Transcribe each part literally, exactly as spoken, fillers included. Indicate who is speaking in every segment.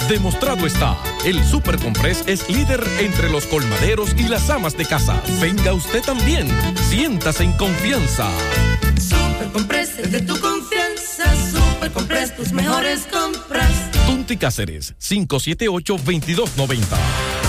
Speaker 1: Demostrado está, el Super Compress es líder entre los colmaderos y las amas de casa. Venga usted también, siéntase en confianza.
Speaker 2: Super Compress es de tu confianza. Super Compress, tus mejores compras.
Speaker 1: Tunti Cáceres, cinco siete ocho, dos dos nueve cero.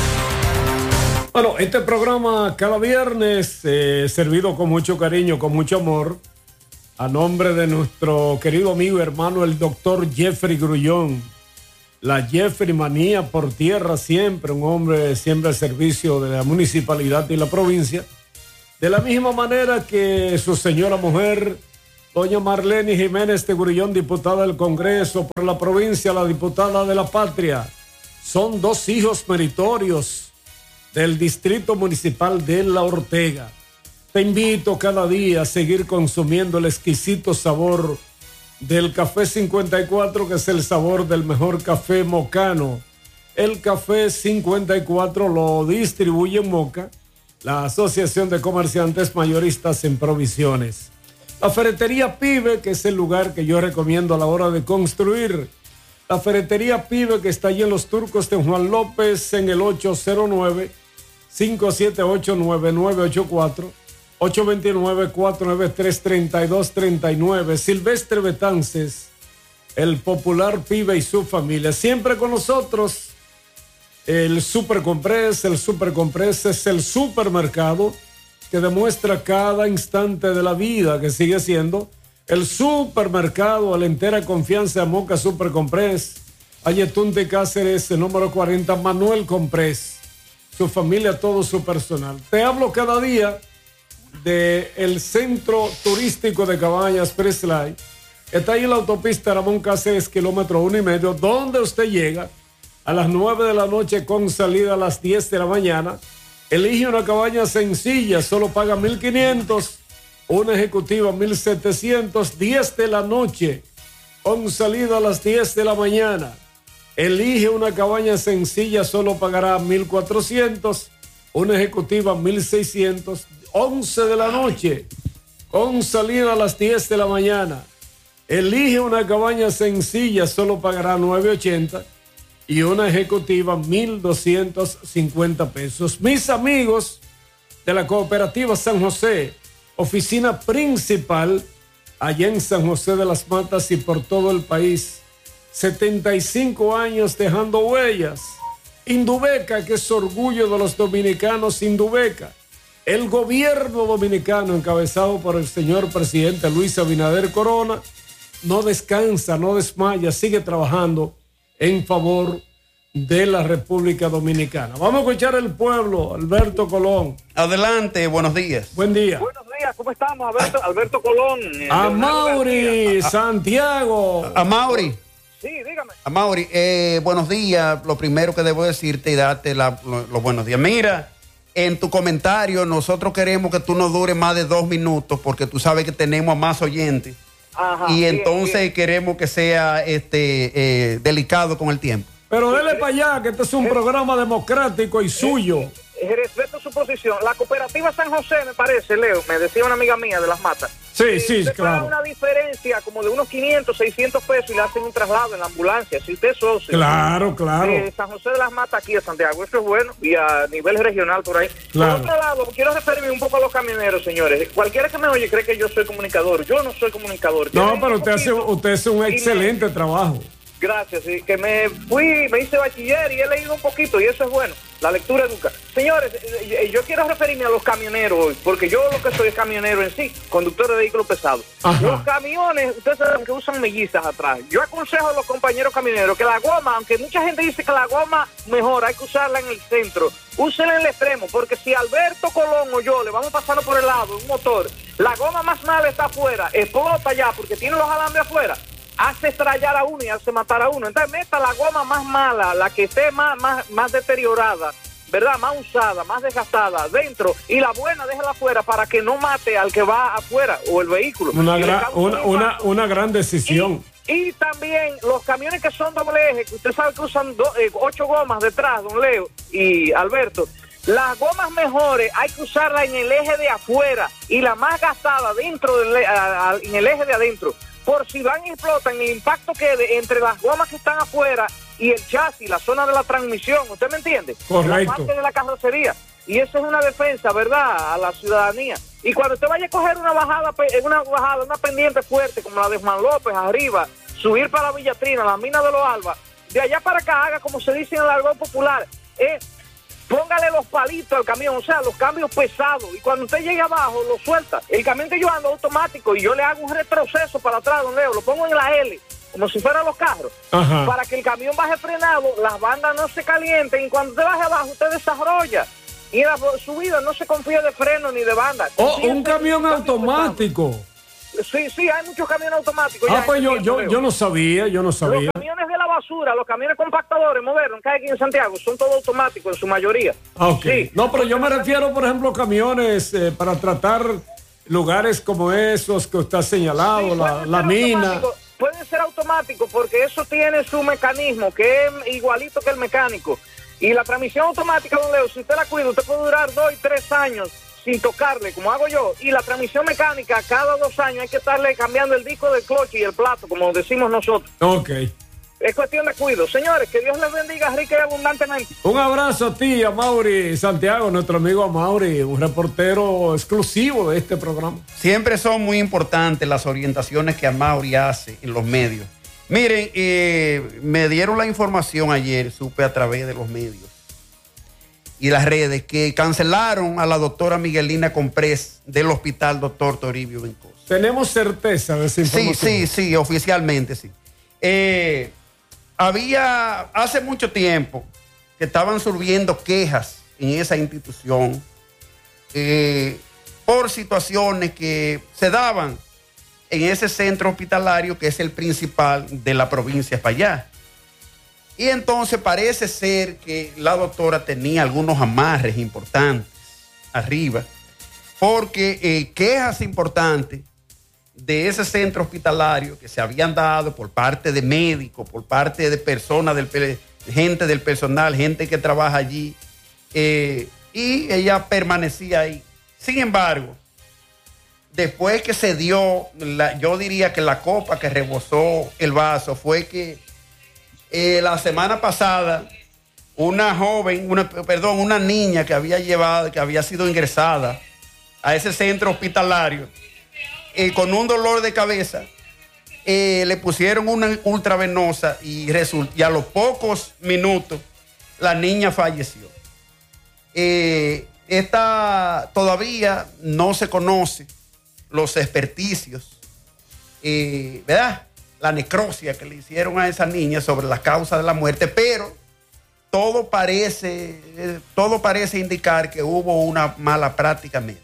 Speaker 3: Bueno, este programa cada viernes eh, servido con mucho cariño, con mucho amor, a nombre de nuestro querido amigo y hermano, el doctor Jeffrey Grullón. La Jeffrey manía por tierra siempre, un hombre siempre al servicio de la municipalidad y la provincia. De la misma manera que su señora mujer, doña Marlene Jiménez de Grullón, diputada del Congreso por la provincia, la diputada de la patria. Son dos hijos meritorios del Distrito Municipal de La Ortega. Te invito cada día a seguir consumiendo el exquisito sabor del café cincuenta y cuatro, que es el sabor del mejor café mocano. El café cincuenta y cuatro lo distribuye en Moca la Asociación de Comerciantes Mayoristas en Provisiones. La Ferretería Pibe, que es el lugar que yo recomiendo a la hora de construir. La Ferretería Pibe, que está allí en Los Turcos de Juan López, en el ocho cero nueve, cinco siete ocho, nueve nueve ocho cuatro, ocho dos nueve, cuatro nueve tres, tres dos tres nueve. Silvestre Betances, el popular Pibe y su familia. Siempre con nosotros, el Super Compress. El Super Compress es el supermercado que demuestra cada instante de la vida que sigue siendo el supermercado a la entera confianza de Moca Super Compress. Ayetún de Cáceres, el número cuarenta, Manuel Compress. Su familia, todo su personal. Te hablo cada día del Centro Turístico de Cabañas Preslay. Está ahí en la autopista Ramón Cáceres, kilómetro uno y medio, donde usted llega a las nueve de la noche con salida a las diez de la mañana. Elige una cabaña sencilla, solo paga mil quinientos. Una ejecutiva mil setecientos. diez de la noche con salida a las diez de la mañana. Elige una cabaña sencilla, solo pagará mil cuatrocientos. Una ejecutiva mil seiscientos. once de la noche con salida a las diez de la mañana. Elige una cabaña sencilla, solo pagará nueve ochenta. Y una ejecutiva mil doscientos cincuenta pesos. Mis amigos de la Cooperativa San José, oficina principal allá en San José de las Matas y por todo el país. setenta y cinco años dejando huellas. Indubeca, que es orgullo de los dominicanos. Indubeca, el gobierno dominicano encabezado por el señor presidente Luis Abinader Corona, no descansa, no desmaya, sigue trabajando en favor de la República Dominicana. Vamos a escuchar el pueblo. Alberto Colón.
Speaker 4: Adelante, buenos días.
Speaker 3: Buen día.
Speaker 5: Buenos días, ¿cómo estamos? Alberto, Alberto Colón.
Speaker 3: A Mauri, Santiago.
Speaker 4: A Mauri.
Speaker 5: Sí, dígame.
Speaker 4: A Mauri, eh, buenos días. Lo primero que debo decirte y darte la, lo, los buenos días. Mira, en tu comentario, nosotros queremos que tú no dures más de dos minutos porque tú sabes que tenemos a más oyentes.
Speaker 5: Ajá,
Speaker 4: y
Speaker 5: bien,
Speaker 4: entonces
Speaker 5: bien.
Speaker 4: queremos que sea este eh, delicado con el tiempo.
Speaker 3: Pero dele para allá, que este es un
Speaker 5: eh,
Speaker 3: programa democrático y suyo.
Speaker 5: Eh, eh, respeto su posición. La Cooperativa San José, me parece, Leo, me decía una amiga mía de Las Matas.
Speaker 3: Sí,
Speaker 5: eh,
Speaker 3: sí,
Speaker 5: usted
Speaker 3: claro.
Speaker 5: paga una diferencia como de unos quinientos, seiscientos pesos y le hacen un traslado en la ambulancia. Si usted es socio.
Speaker 3: Claro, claro.
Speaker 5: De San José de Las Matas aquí a Santiago. Eso es bueno. Y a nivel regional por ahí.
Speaker 3: Claro.
Speaker 5: Por otro lado, quiero referirme un poco a los camioneros, señores. Cualquiera que me oye cree que yo soy comunicador. Yo no soy comunicador. Yo
Speaker 3: No,
Speaker 5: leí
Speaker 3: pero
Speaker 5: un
Speaker 3: usted hace,
Speaker 5: poquito
Speaker 3: usted hace un
Speaker 5: y me-
Speaker 3: excelente trabajo.
Speaker 5: Gracias, sí, que me fui, me hice bachiller y he leído un poquito y eso es bueno, la lectura educa. Señores, eh, yo quiero referirme a los camioneros hoy, porque yo lo que soy es camionero en sí, conductor de vehículos pesados.
Speaker 3: Ajá.
Speaker 5: Los camiones, ustedes saben que usan mellizas atrás. Yo aconsejo a los compañeros camioneros que la goma, aunque mucha gente dice que la goma mejor hay que usarla en el centro, úsenla en el extremo, porque si Alberto Colón o yo le vamos pasando por el lado un motor, la goma más mala está afuera, explota ya porque tiene los alambres afuera, hace estrellar a uno y hace matar a uno. Entonces meta la goma más mala, la que esté más, más, más deteriorada, ¿verdad? Más usada, más desgastada dentro, y la buena déjala afuera para que no mate al que va afuera o el vehículo.
Speaker 3: Una,
Speaker 5: Y le
Speaker 3: gran,
Speaker 5: cause
Speaker 3: una,
Speaker 5: un
Speaker 3: una,
Speaker 5: impacto.
Speaker 3: una gran decisión.
Speaker 5: Y, y también los camiones que son doble eje, que usted sabe que usan do, eh, ocho gomas detrás, don Leo y Alberto. Las gomas mejores hay que usarlas en el eje de afuera y la más gastada dentro del, a, a, en el eje de adentro. por si van y explotan, el impacto quede entre las gomas que están afuera y el chasis, la zona de la transmisión, ¿usted me entiende?
Speaker 3: Correcto.
Speaker 5: La parte de la carrocería. Y eso es una defensa, ¿verdad?, a la ciudadanía. Y cuando usted vaya a coger una bajada, una bajada, una pendiente fuerte, como la de Juan López, arriba, subir para la Villatrina, la mina de los Albas, de allá para acá haga como se dice en el argot popular, eh, póngale los palitos al camión, o sea, los cambios pesados, y cuando usted llegue abajo, lo suelta. El camión que yo ando automático y yo le hago un retroceso para atrás, don Leo, lo pongo en la L, como si fueran los carros,
Speaker 3: Ajá.
Speaker 5: para que el camión baje frenado, las bandas no se calienten, y cuando usted baje abajo, usted desarrolla. Y en la subida no se confía de freno ni de banda.
Speaker 3: Oh,
Speaker 5: Confíe
Speaker 3: un
Speaker 5: en
Speaker 3: camión
Speaker 5: el
Speaker 3: automático.
Speaker 5: Sí, sí, hay muchos camiones automáticos.
Speaker 3: Ah,
Speaker 5: ya,
Speaker 3: pues yo, yo,
Speaker 5: Leo.
Speaker 3: yo no sabía, yo no sabía.
Speaker 5: Los camiones de la basura, los camiones compactadores modernos que hay aquí en Santiago, son todos automáticos en su mayoría.
Speaker 3: Ah, ok.
Speaker 5: Sí.
Speaker 3: No, pero yo me refiero, por ejemplo, camiones eh, para tratar lugares como esos que usted ha señalado,
Speaker 5: Sí,
Speaker 3: la,
Speaker 5: pueden
Speaker 3: la
Speaker 5: ser
Speaker 3: mina.
Speaker 5: automáticos, Pueden ser automáticos porque eso tiene su mecanismo, que es igualito que el mecánico. Y la transmisión automática, don Leo, si usted la cuida, usted puede durar dos y tres años sin tocarle, como hago yo. Y la transmisión mecánica, cada dos años hay que estarle cambiando el disco del cloche y el plato, como decimos nosotros.
Speaker 3: Ok.
Speaker 5: Es cuestión de cuidado. Señores, que Dios les bendiga rica y abundantemente.
Speaker 3: Un abrazo a ti, a Mauri Santiago, nuestro amigo Mauri, un reportero exclusivo de este programa.
Speaker 4: Siempre son muy importantes las orientaciones que Amaury hace en los medios. Miren, eh, me dieron la información ayer, supe a través de los medios y las redes, que cancelaron a la doctora Miguelina Comprés del hospital doctor Toribio Bencosa.
Speaker 3: Tenemos certeza de esa
Speaker 4: Sí,
Speaker 3: información.
Speaker 4: sí, sí, oficialmente sí. Eh, había hace mucho tiempo que estaban surgiendo quejas en esa institución eh, por situaciones que se daban en ese centro hospitalario que es el principal de la provincia para allá. Y entonces parece ser que la doctora tenía algunos amarres importantes arriba, porque eh, quejas importantes de ese centro hospitalario que se habían dado por parte de médicos, por parte de personas, del, gente del personal, gente que trabaja allí, eh, y ella permanecía ahí. Sin embargo, después que se dio, la, yo diría que la copa que rebosó el vaso fue que eh, la semana pasada una joven, una, perdón, una niña que había llevado, que había sido ingresada a ese centro hospitalario eh, con un dolor de cabeza, eh, le pusieron una ultravenosa y, result, y a los pocos minutos la niña falleció. Eh, esta todavía no se conoce los experticios, eh, ¿verdad? La necropsia que le hicieron a esa niña sobre la causa de la muerte, pero todo parece, eh, todo parece indicar que hubo una mala práctica médica.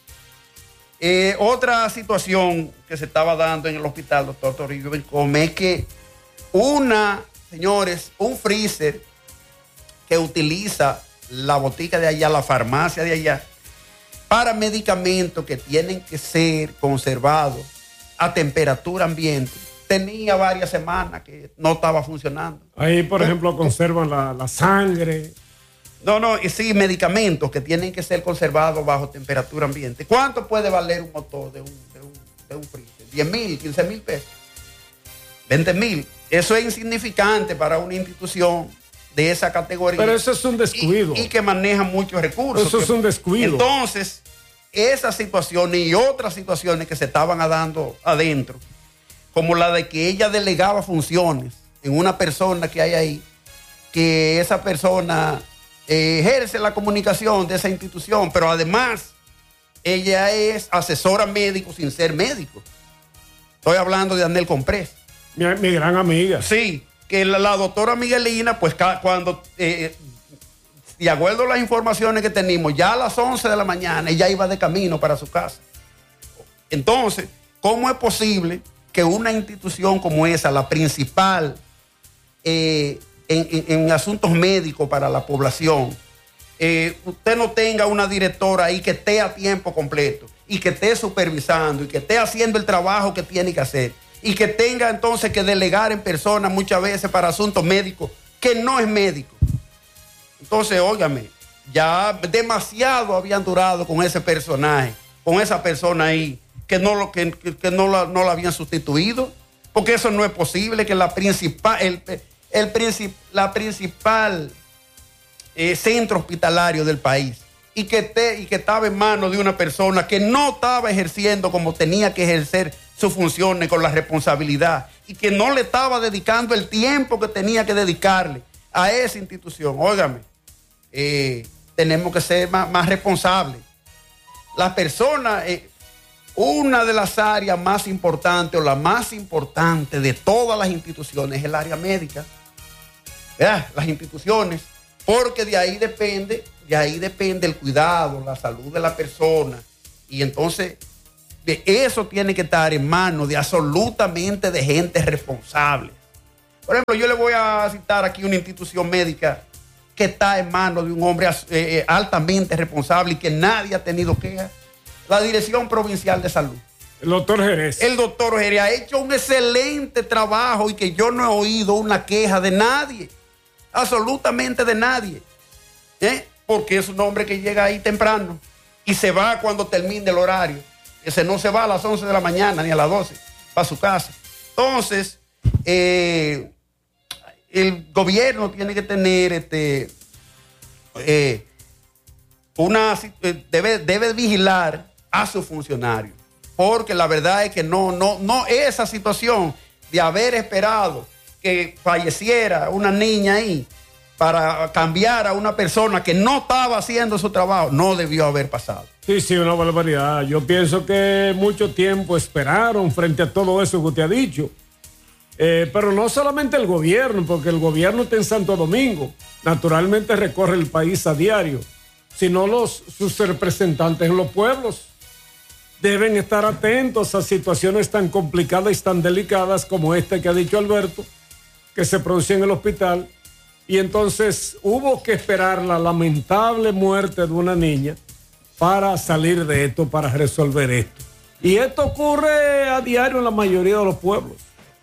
Speaker 4: Eh, otra situación que se estaba dando en el hospital doctor Toribio Bencosa es que una, señores, un freezer que utiliza la botica de allá, la farmacia de allá, para medicamentos que tienen que ser conservados a temperatura ambiente, tenía varias semanas que no estaba funcionando.
Speaker 3: Ahí, por ejemplo, conservan la, la sangre.
Speaker 4: No, no, y sí, medicamentos que tienen que ser conservados bajo temperatura ambiente. ¿Cuánto puede valer un motor de un, de un, de un freezer? ¿diez mil, quince mil pesos? ¿veinte mil? Eso es insignificante para una institución de esa categoría.
Speaker 3: Pero eso es un descuido.
Speaker 4: Y, y que maneja muchos recursos.
Speaker 3: Eso es un descuido.
Speaker 4: Entonces, esas situaciones y otras situaciones que se estaban dando adentro, como la de que ella delegaba funciones en una persona que hay ahí, que esa persona eh, ejerce la comunicación de esa institución, pero además ella es asesora médico sin ser médico. Estoy hablando de Anel Comprés.
Speaker 3: Mi, mi gran amiga.
Speaker 4: Sí, que la, la doctora Miguelina, pues ca, cuando, eh, de acuerdo a las informaciones que tenemos, ya a las once de la mañana ella iba de camino para su casa. Entonces, ¿cómo es posible que una institución como esa, la principal eh, en, en, en asuntos médicos para la población, eh, usted no tenga una directora ahí que esté a tiempo completo y que esté supervisando y que esté haciendo el trabajo que tiene que hacer y que tenga entonces que delegar en personas muchas veces para asuntos médicos que no es médico? Entonces, óigame, ya demasiado habían durado con ese personaje, con esa persona ahí, que no lo, que, que no la, no la habían sustituido. Porque eso no es posible, que la principal, el, el princip, la principal eh, centro hospitalario del país y que, te, y que estaba en manos de una persona que no estaba ejerciendo como tenía que ejercer sus funciones con la responsabilidad y que no le estaba dedicando el tiempo que tenía que dedicarle a esa institución. Óigame, eh, tenemos que ser más, más responsables. Las personas... Eh, Una de las áreas más importantes o la más importante de todas las instituciones es el área médica. ¿Verdad? Las instituciones, porque de ahí depende, de ahí depende el cuidado, la salud de la persona. Y entonces, de eso tiene que estar en manos de absolutamente de gente responsable. Por ejemplo, yo le voy a citar aquí una institución médica que está en manos de un hombre eh, altamente responsable y que nadie ha tenido queja. La Dirección Provincial de Salud.
Speaker 3: El doctor Jerez.
Speaker 4: El doctor Jerez ha hecho un excelente trabajo y que yo no he oído una queja de nadie. Absolutamente de nadie. ¿Eh? Porque es un hombre que llega ahí temprano y se va cuando termine el horario. Ese no se va a las once de la mañana ni a las doce. Va a su casa. Entonces, eh, el gobierno tiene que tener este, eh, una... Debe, debe vigilar a sus funcionarios, porque la verdad es que no, no, no, esa situación de haber esperado que falleciera una niña ahí para cambiar a una persona que no estaba haciendo su trabajo, no debió haber pasado.
Speaker 3: Sí, sí, una barbaridad. Yo pienso que mucho tiempo esperaron frente a todo eso que usted ha dicho. Eh, pero no solamente el gobierno, porque el gobierno está en Santo Domingo, naturalmente recorre el país a diario, sino los, sus representantes en los pueblos. Deben estar atentos a situaciones tan complicadas y tan delicadas como esta que ha dicho Alberto, que se produció en el hospital. Y entonces hubo que esperar la lamentable muerte de una niña para salir de esto, para resolver esto. Y esto ocurre a diario en la mayoría de los pueblos.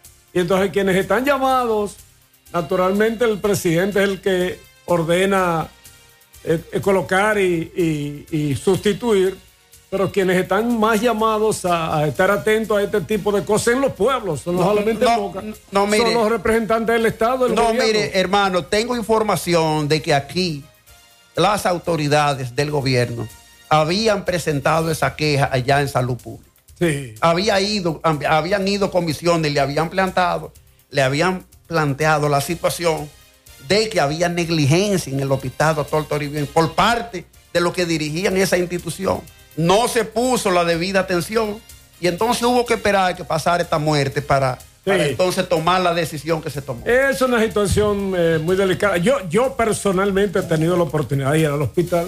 Speaker 3: Y entonces quienes están llamados, naturalmente el presidente es el que ordena eh, eh, colocar y, y, y sustituir. Pero quienes están más llamados a, a estar atentos a este tipo de cosas en los pueblos, no, no solamente
Speaker 4: no,
Speaker 3: en Moca,
Speaker 4: no, mire,
Speaker 3: son los representantes del Estado. Del
Speaker 4: no,
Speaker 3: gobierno.
Speaker 4: mire, hermano, tengo información de que aquí las autoridades del gobierno habían presentado esa queja allá en Salud Pública.
Speaker 3: Sí.
Speaker 4: Había ido, habían ido comisiones, le habían plantado, le habían planteado la situación de que había negligencia en el hospital Doctor Toribio por parte de los que dirigían esa institución. No se puso la debida atención y entonces hubo que esperar que pasara esta muerte para, sí. para entonces tomar la decisión que se tomó.
Speaker 3: Es una situación eh, muy delicada. Yo, yo personalmente he tenido la oportunidad de ir al hospital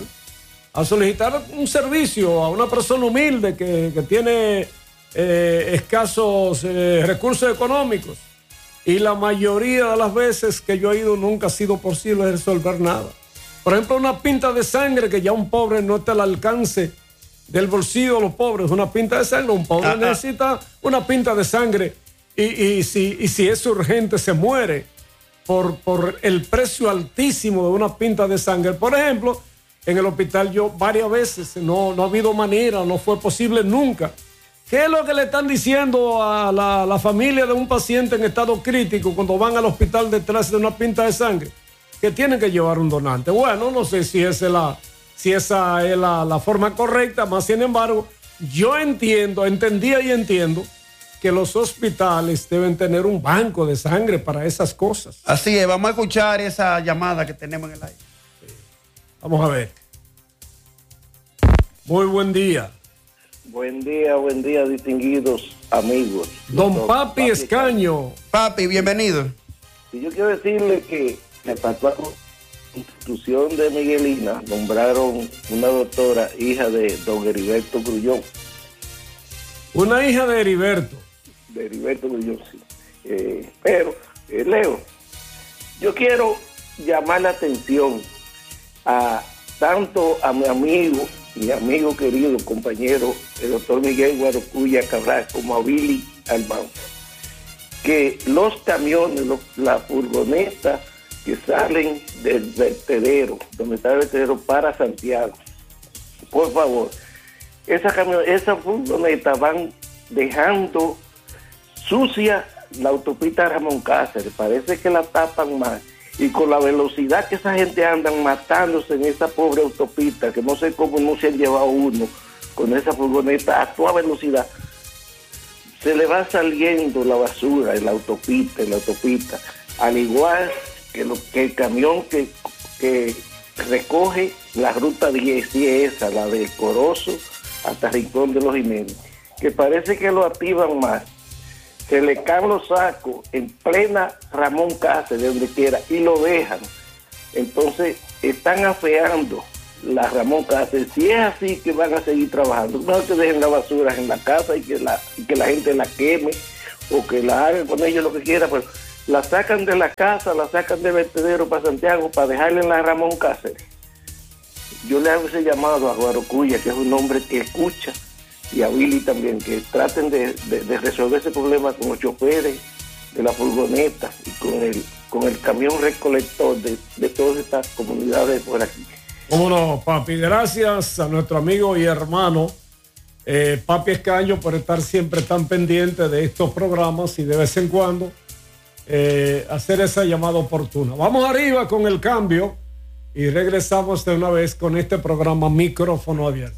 Speaker 3: a solicitar un servicio a una persona humilde que, que tiene eh, escasos eh, recursos económicos, y la mayoría de las veces que yo he ido nunca ha sido posible resolver nada. Por ejemplo, una pinta de sangre que ya un pobre no está al alcance del bolsillo de los pobres, una pinta de sangre, un pobre ah, necesita una pinta de sangre y, y, si, y si es urgente se muere por, por el precio altísimo de una pinta de sangre. Por ejemplo, en el hospital yo varias veces no, no ha habido manera, no fue posible nunca. ¿Qué es lo que le están diciendo a la, la familia de un paciente en estado crítico cuando van al hospital detrás de una pinta de sangre? Que tienen que llevar un donante. Bueno, no sé si esa es la... si esa es la, la forma correcta, más sin embargo, yo entiendo, entendía y entiendo que los hospitales deben tener un banco de sangre para esas cosas.
Speaker 4: Así es, vamos a escuchar esa llamada que tenemos en el aire.
Speaker 3: Sí. Vamos a ver. Muy buen día.
Speaker 6: Buen día, buen día, distinguidos amigos.
Speaker 3: Don Doctor Papi, Papi Escaño.
Speaker 4: Papi, bienvenido.
Speaker 6: Y yo quiero decirle que me pasó a institución de Miguelina, nombraron una doctora, hija de don Heriberto Grullón.
Speaker 3: Una hija de Heriberto.
Speaker 6: De Heriberto Grullón, sí. Eh, pero, eh, Leo, yo quiero llamar la atención a tanto a mi amigo, mi amigo querido, compañero, el doctor Miguel Guarocuya Cabral, como a Billy Albán, que los camiones, los, la furgoneta que salen del vertedero, donde está el vertedero para Santiago, por favor, esa camión, esa furgoneta van dejando sucia la autopista Ramón Cáceres, parece que la tapan más. Y con la velocidad que esa gente andan matándose en esa pobre autopista, que no sé cómo no se han llevado uno con esa furgoneta a toda velocidad, se le va saliendo la basura en la autopista, en la autopista, al igual que, lo, que el camión que, que recoge la ruta diez, y esa, la de Corozo hasta Rincón de los Jiménez, que parece que lo activan más. Se le caen los sacos en plena Ramón Cáceres, de donde quiera, y lo dejan. Entonces, están afeando la Ramón Cáceres. Si es así que van a seguir trabajando, no que dejen la basura en la casa y que la, y que la gente la queme, o que la hagan con ellos lo que quiera, pero la sacan de la casa, la sacan del vertedero para Santiago, para dejarla en la Ramón Cáceres. Yo le hago ese llamado a Guarocuya, que es un hombre que escucha, y a Willy también, que traten de, de, de resolver ese problema con los choferes de la furgoneta y con el, con el camión recolector de, de todas estas comunidades por aquí.
Speaker 3: Cómo no, papi. Gracias a nuestro amigo y hermano eh, Papi Escaño por estar siempre tan pendiente de estos programas y de vez en cuando eh, hacer esa llamada oportuna. Vamos arriba con el cambio y regresamos de una vez con este programa Micrófono Abierto.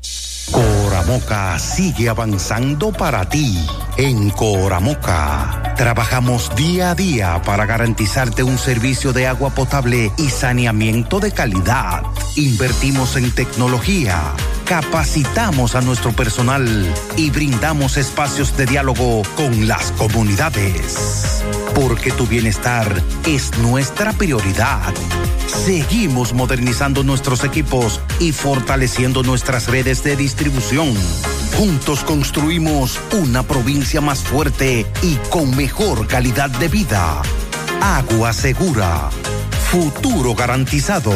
Speaker 7: Coramoca sigue avanzando para ti. En Coramoca trabajamos día a día para garantizarte un servicio de agua potable y saneamiento de calidad. Invertimos en tecnología, capacitamos a nuestro personal y brindamos espacios de diálogo con las comunidades. Porque tu bienestar es nuestra prioridad. Seguimos modernizando nuestros equipos y fortaleciendo nuestras redes de distribución. Juntos construimos una provincia más fuerte y con mejor calidad de vida. Agua segura. Futuro garantizado.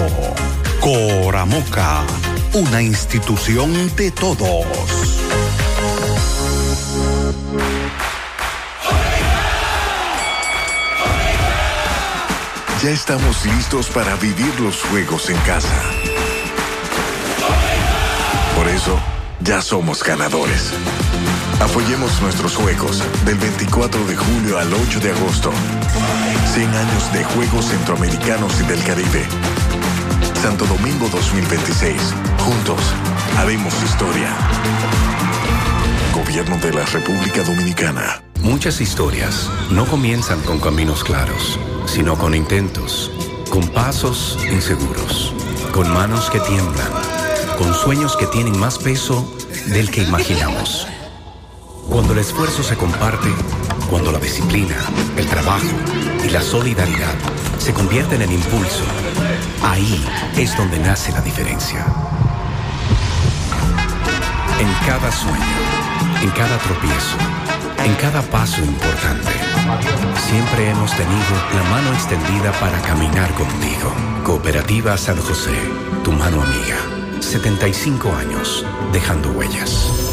Speaker 7: Coramoca, una institución de todos.
Speaker 8: Ya estamos listos para vivir los juegos en casa. Por eso, ya somos ganadores. Apoyemos nuestros juegos del veinticuatro de julio al ocho de agosto. cien años de Juegos Centroamericanos y del Caribe. Santo Domingo dos mil veintiséis. Juntos, haremos historia. Gobierno de la República Dominicana.
Speaker 9: Muchas historias no comienzan con caminos claros, sino con intentos, con pasos inseguros, con manos que tiemblan, con sueños que tienen más peso del que imaginamos. Cuando el esfuerzo se comparte, cuando la disciplina, el trabajo y la solidaridad se convierten en impulso, ahí es donde nace la diferencia. En cada sueño, en cada tropiezo, en cada paso importante, siempre hemos tenido la mano extendida para caminar contigo. Cooperativa San José, tu mano amiga. setenta y cinco años, dejando huellas.